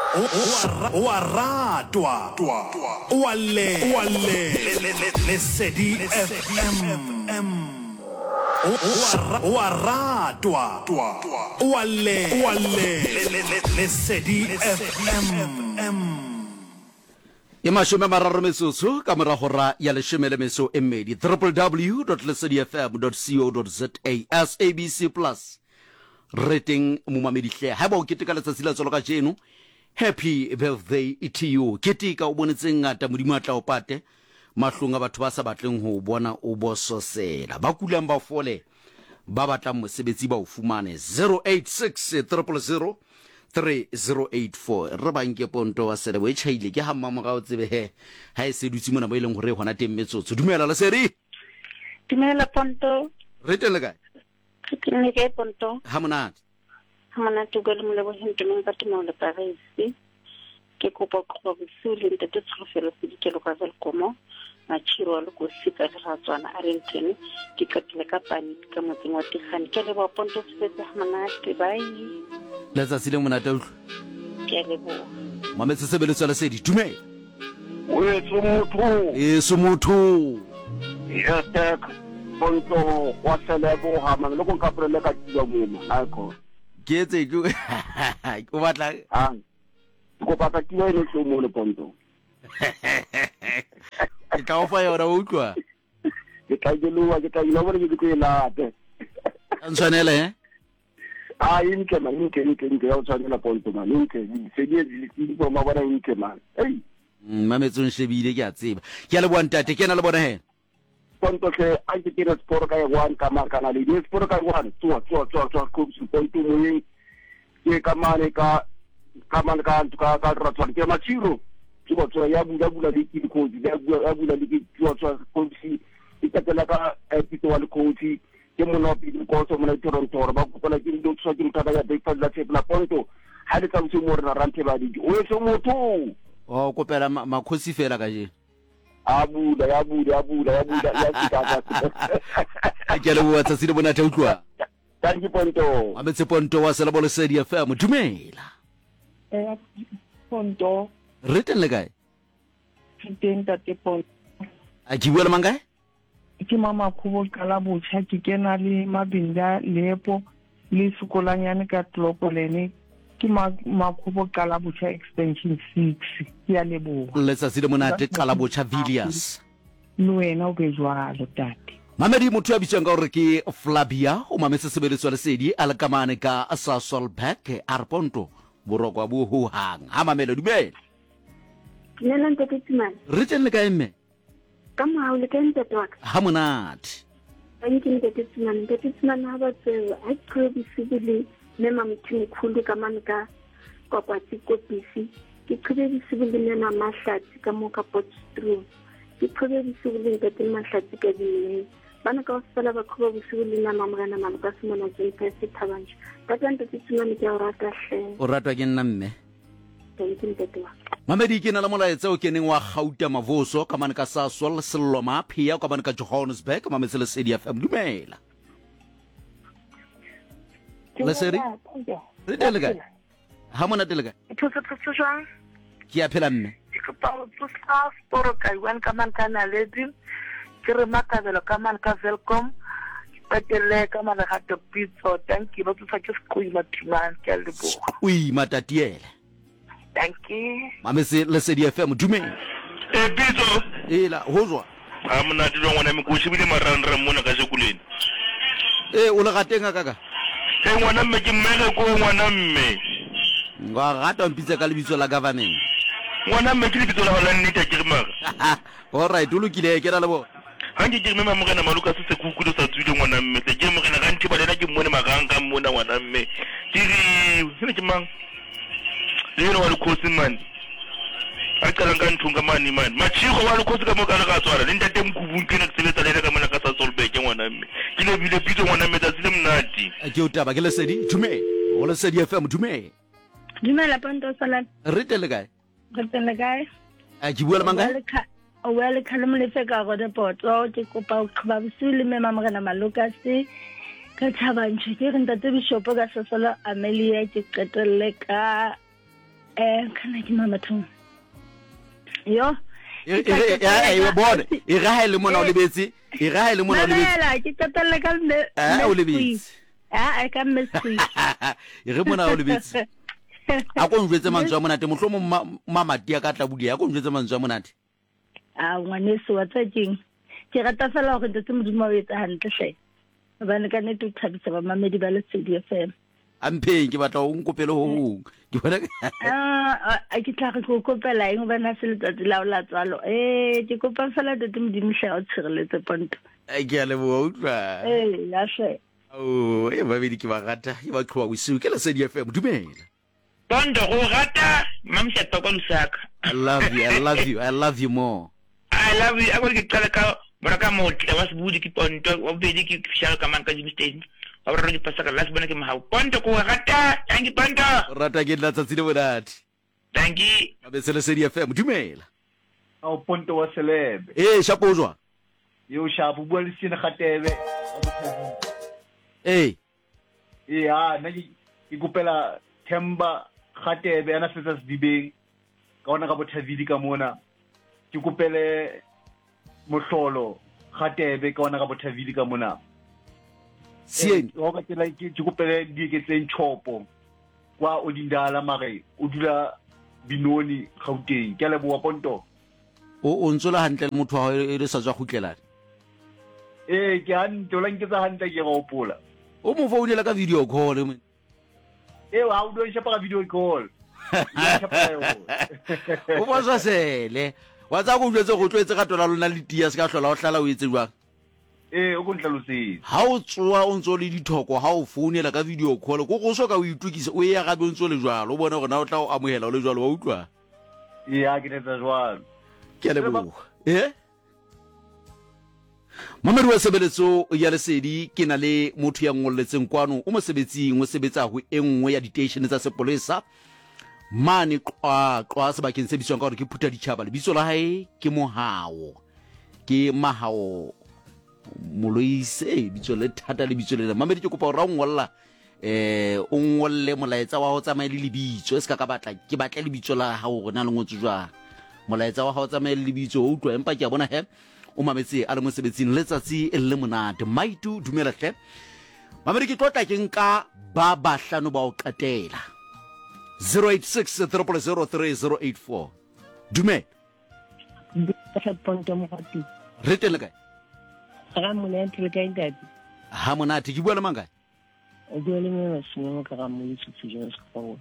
wa ratwa wa le Lesedi FM wa ratwa wa le Lesedi FM e mashome mararo metsotso ka morago ra ya leshome le metso e mmedi www.lesedifm.co.za SABC Plus rating momamedihle ha ba o keteka letsatsi la tsolo ka jeno. Happy birthday to you. Ketika o bonetseng ngata modimo a tla o pate mahlonga batho ba sa batleng ho bona o bososela ba kulang ba fole ba batla mosebetsi ba o fumane 086 000 3084 re ba nke ponto wa sele we chaile ke ha mama ga o tsebe he ha e se dutse mona ba ileng hore hona teng metsotso dumela la seri dumela ponto re tele kae ke ne ke ponto ha monate go le mo hinto mo ba tmo le Paris ke kopa go bosule ntete tshofelo se dikelo ka velkomo na tshiro le go sika le ratswana Arlington ke katile ka pani ka motseng wa Tigane ke le ba ponto se se monate bai letsa sile monate utlwe ke le bo mametse sebeletso la sedi dumela o e somotho ya tek ponto wa selebo ha mang lo go ka prele ka tlo mo ako ke tse go batla go batla ke le tlo mo le ponto ke ka o fa yona o utlwa ke ka jeluwa ke ka ilo bore ke ke late ntshwanele inke man inke ya o tshwanela ponto man inke se die di bo ma bona inke man ei mametso nshebile ke a tseba ke a le bua ntate ke na le bona he ponto se a ke tira sport ka one ka makana le sport ka one tswa ko su ponto mo ke ka mane ka ratwa ke machiro ke botso ya bula le ke coach ya bula le ke tswa coach ikatela ka pito wa le coach ke mona pidi ko so mona Toronto ba ko la ke ndo tswa ke mthata ya breakfast la table la ponto ha le tsa motho mo rena rante ba di o so motho o kopela makhosi fela ka je ya buda ya kitaka ke le bua tsatsi le bona ta utlwa thank you ponto ametse ponto wa sela bolo Lesedi FM dumela ponto written le kae tenta te ponto a ke bua le mangae ke mama khubo kala botjha ke kena le mabinda lepo le sekolanyane ka tlopolene ke makhubo kala botjha extension 6 ya lebo letsatsi le monate kala botjha Villiers le wena o be jwalo tate mamedi motho ya bitsang ka hore ke Flavia o mametse sebeletso Lesedi a le kamane ka Sasolburg Arponto borokwa bo ho hang ha mamelo dumela nna ntete tsimane re teng le kae mme ka mo le ka ntete wa ha monate ke ntete tsimane ha ba tseo a tlo di sibile le mamthini khulu ka mane ka kopatsi kopisi ke tlo di sibile le na mahlatsi ka mo ka Potchefstroom ke tlo di sibile ka te mahlatsi ka di bana ka sala ba khoba bo sibile na mamgana mama ka simona ke se thabanje ka ntete tsimane ke o rata hle o ratwa ke nna mme ke ntete wa mamedi ke na la molaetsa o keneng wa Gauta Mavoso ka mane ka Sasol Sello Maphia ka mane ka Johannesburg mametse Lesedi FM dumela Lesedi re tele kae ha mona tele kae tso jwang ke a phela mme ke pa tso sa sporo ka iwan ka man kana ledi ke re makabelo ka man ka Velcom patele ka man ga to pizza thank you ba tsa ke skui matimane ke le bo ui matatiele thank you mametse Lesedi FM dumela pizza ela hozwa amna dilo ngwana me go shibile marandra mona ka sekuleni o le gatenga kaka ngwana mme ke mmele ko ngwana mme ngwa gata mpitse ka lebitso la government ngwana mme ke lebitso la bala nnete ke maga all right o lokile ke ra le bo ha ke ke mme mogena maluka se kukulo sa tswile ngwana mme ke mogena ga nthiba lena ke mmone maganga mmona ngwana mme ke re ke mang le wa lekhosi man a qala ka nthunga mani man machiko wa lekhosi ka mo ka ga tswala le ntate mkhubung ke ne ke sebetsa le ka mona ka sa Solberg ngwana mme ke le bile pitso ngwana mme tsa tsile mnati ke o taba ke Lesedi dumela o Lesedi FM dumela dumela ponto sala re tele kae a ke bua le mangae o wele khalemo le feka go de poto ke kopa o khaba bosule me mamagana Malukas ka thabantse ke re ntate Bishop ka Sasolo Amelia ke qetelle ka kana ke mama thong yo e bone e ga hele mona o lebetse e ga hele mona o lebetse la ke tatalla ka mme o lebetse ka messi e re mona o lebetse a ko njwetse mantswe a monate mohlomo mama dia ka tlabudia a ko njwetse mantswe a monate ngwaneso wa tsakeng ke rata fela go ntse modimo o etsa hantle hle bana ka nete o thabisa ba mamedi ba Lesedi FM ampeng ke batla o nkopele ho ke bona a ke tla go kopela eng bana se letsatsi la o la tsalo ke kopa fela tete modimo hle o tshireletse ponto ke a leboha utlwa ya hle e ba bedi ke ba rata e ba tloa bosiu ke Lesedi FM dumela ponto go rata mamsha toko lusaka I love you more I love you a go ke qala ka baraka motle wa sebudi ke ponto wa bedi ke fishal ka man ka jibisteng wa re ke pasa ka las bona ke mahau ponto go rata thank you ponto rata ke la tsatsile bonate thank you abe se Lesedi FM dumela a ponto wa selebe shapo jwa yo shapo bua le sene gatebe na ke kopela Themba gatebe ana fetsa sedibeng ka ona ka bothavidi ka mona ke kopele mohlolo gatebe ka ona ka bothavidi ka mona sieni o ka tsela ke kopele di ke tseng chopo kwa Odindala mare o dula Binoni Gauteng ke leboa ponto o ntsola hantle motho wa e re sa tswa khutlelana ke hantle ke tsa hantle ke go opola o mo founela ka video call wa o do shapa ka video call o bosa sele wa tsa go jwetse go tlwetse ka tola lona le tia se ka hlola o hlala o etse jwang o go ntlalosetse ha o tsoa o ntso le dithoko ha o founela ka video call go go soka o itukisa o ya gabe o ntso le jwalo o bona gore na o tla o amohela o le jwalo wa utlwa ke netsa jwalo ke lebo Mamadi wa sebeletso ya Lesedi ke na le motho ya ngolletseng kwano o mosebetsing o sebetsa ho engwe ya di-station tsa sepolesa mane kwa sebakeng se bitswang ka gore ke Phuta Ditjhaba lebitso la hae ke Mahao Moloise bitso le thata le bitso le Mamadi ke kopa o ra ngolla o ngolle molaetsa wa ho tsamaya le lebitso e se ka batla ke batla lebitso la hao rona le ngotse jwa molaetsa wa hao tsamaya le lebitso o utlwa empa ke a bona o mametse a le mosebetsing letsatsi le monate maitu dumela hle Mamadi ke tlotla ke nka ba bahlano ba o qatela 0863003084 dumela ponto mo gati re tele kae ga monate le kae dadi ha monate ke bua le manga o bua le mo seno ka ga mo itse se go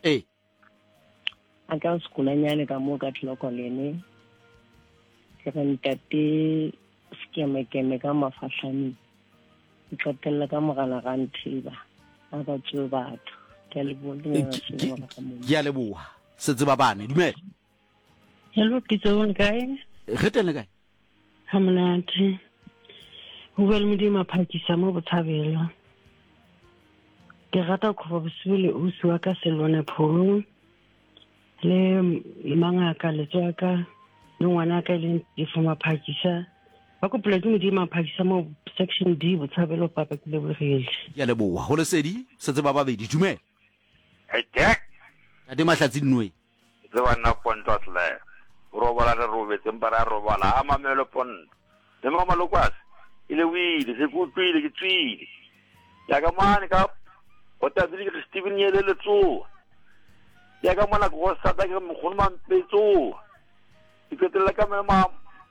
a ka sekolanyane ka mo ka tlhoko lene ke ntate skeme ka mafahlane ke qetella ka mogala ga nthiba a ba tso batho ke le bone ya leboa se tseba bane dumela hello ke tsone kae re tele kae ha monate ho bel modimo phakisa mo botshabelo ke rata go bosibele o swa ka selone pholo le mangaka le tsaka no ngwana ka le difoma phakisa ba ko pula ke modimo phakisa mo section D botshabelo papa ke le bogile ya leboa ho Lesedi se tseba babedi dumela Jack ade mahlatsi nnwe ze wana ponto tle robola re robetse mpara robola a mamelo ponto le mama lokwase ile wile se kutlwile ke tswile ya ka mane ka o ta dile ke Steven yele le tso ya ka mona go sa ta ke mogolo mampetso ke tla ka mama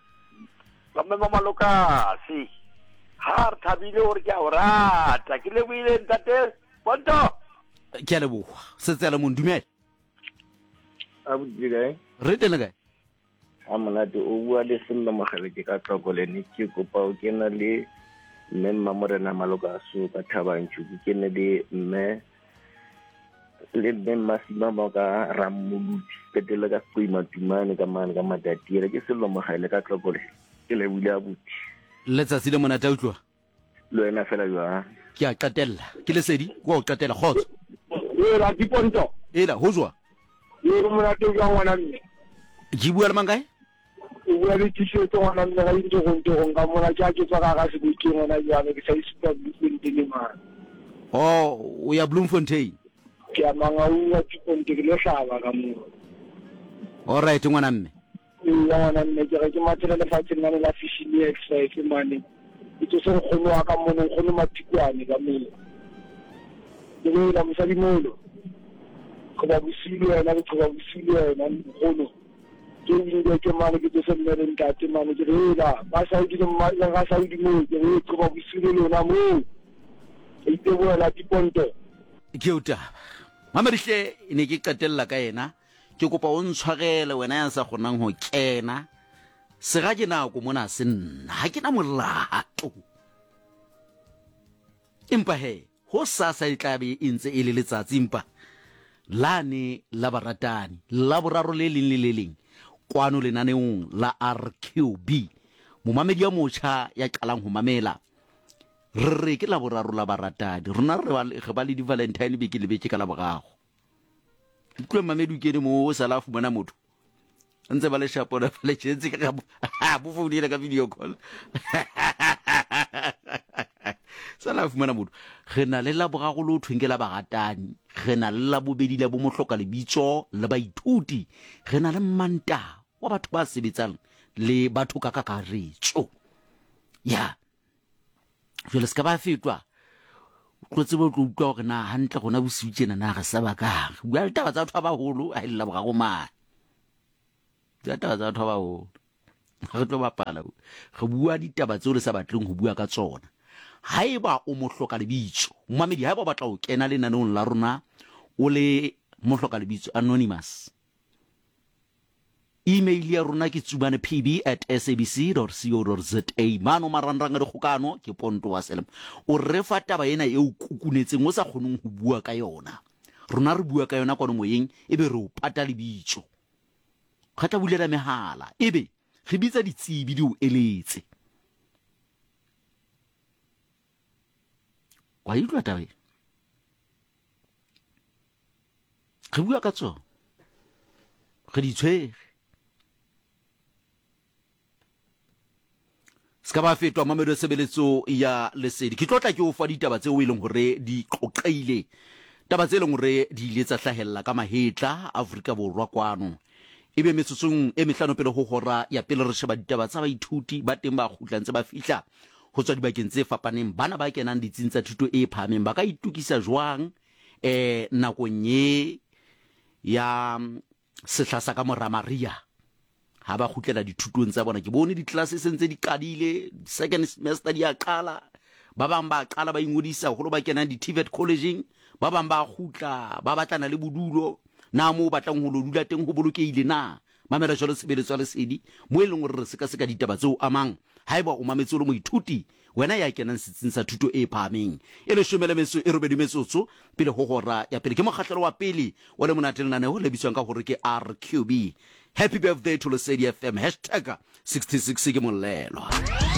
lokasi ha re thabile hore ke a o rata ke le wile ntate ponto ke a leboa se tsela mo dumela a budi gae re tele kae a monate o bua le Sello Mogale ke ka tlokolene ke kopa o kena le mme Mamorena Malokaso ka Thabantšu ke kene le mme Masima ba ka Ramoludi petele ka Matumane ka mane ka Matatile ke Sello Mogale ka tlokolene ke le bula buti letsatsi le monate utlwa le wena fela jwa ke a qatella ke Lesedi go qatella khotso ra di ponto ela ho jwa le monate jwa ngwana mme ke bua le mangae o bua le tshisetso ngwana mme ga into go ka mona ja ke tswa ga se botse ngwana jwa ke sa isipa Bloemfontein le mana o ya Bloemfontein ke a mangaunga tiponte ke le hlaba ka moo. Alright ngwana mme. Ngwana mme ke re ke matsela le fatshe nna la fishing extra ke mane. Ito se nkgono wa ka mono nkgono matikwane ka moo. Ke le la mosadi molo. Go ba bosile wena ke go bosile wena nkgono. Ke ile ke mane ke tse nne le ntate mane ke re la ba sa di mma ga sa di mo ke re go ba bosile lona moo. Ite boela tiponte. Ke uta. Mamadihle ne ke qetella ka yena. Ke kopa o ntshwarele wena ya sa gonang ho kena. Se ga ke nako mona se nna ha ke na molato. Empa he ho sasa e tlabe e ntse e le letsatsi empa lane la baratani la boraro le leng le leng kwano lenaneong la RQB momamedi ya motjha ya qalang ho mamela re ke la boraro la baratani rona re ba le di Valentine beke le beke ka la bogago tlo mamedi ke mo o sala fumana motho ntse ba le shapo na le tshetse ka bo founile ka video call sala fumana motho re na le la bogago lo thwengela baratani re na le la bobedi la bo mohloka le bitso le baithuti re na le manta wa batho ba sebetsang le batho ka kakaretso ya jole ska ba fetwa go tsebo go utlwa gore na hantle gona bositsena na ga sa baka bua taba tsa batho ba holo a illa bogago ma taba tsa batho ba holo re tlo bapala re bua ditaba tseo le sa batleng go bua ka tsona haeba o mohloka lebitso mmamedi haeba o batla o kena le nanong la rona o le mohloka lebitso anonymous email ya rona ke tsubane@sabc.co.za mano maranrang re khokano ke Ponto wa Selem o re fa taba ena e o kukunetseng o sa kgoneng go bua ka yona rona re bua ka yona kwa moyeng ebe re o pata lebitso kgatla bulela mehala ebe re bitsa ditsebi di o eletse wa itwa tabe re bua ka tsona re di tshwere ska ba fetwa mamedo sebeletso ya lesedi ke tlotla ke o fa ditaba tse o ileng hore di qoqeile taba tse leng hore di ile tsa hlahella ka mahetla Afrika Borwa kwano ebe metsotsong e mehlano pele ho hora ya pele re sheba ditaba tsa baithuti ba teng ba khutlantse ba fihla ho tswa dibakeng tse fapaneng bana ba kenang ditsing tsa thuto e phahameng ba ka itukisa jwang nakong ye ya sehla sa ka mora Maria ha ba khutlela dithutong tsa bona ke bone di class sentse di qadile second semester di a qala ba bang ba qala ba ingodisa ho lo ba kenang di TVET collegeng ba bang ba khutla ba batlana le bodulo na mo batlang ho lo dula teng ho bolokehile na mamela jalo sebeletso le sedi mo eleng hore re se ka ditaba tseo amang haeba o mametse le moithuti wena ya kenang setsing sa thuto e phahameng e le shomela metso e robedi metsotso pele ho hora ya pele ke mokgahlelo wa pele wa le monate lena ho lebiswang ka hore ke RQB happy birthday to Lesedi FM #66 ke molelo